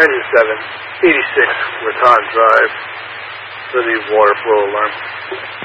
87, 86 Raton Drive for the water flow alarm.